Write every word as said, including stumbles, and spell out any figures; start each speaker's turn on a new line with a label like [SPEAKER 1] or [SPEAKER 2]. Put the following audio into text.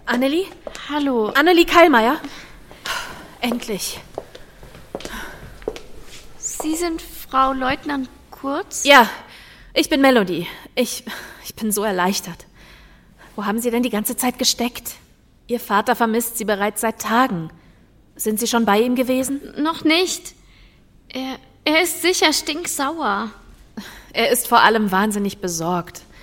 [SPEAKER 1] Annelie?
[SPEAKER 2] Hallo.
[SPEAKER 1] Annelie Keilmeier? Endlich.
[SPEAKER 2] Sie sind Frau Leutnant Kurz?
[SPEAKER 1] Ja, ich bin Melody. Ich, ich bin so erleichtert. Wo haben Sie denn die ganze Zeit gesteckt? Ihr Vater vermisst Sie bereits seit Tagen. Sind Sie schon bei ihm gewesen?
[SPEAKER 2] Noch nicht. Er, er ist sicher stinksauer.
[SPEAKER 1] Er ist vor allem wahnsinnig besorgt.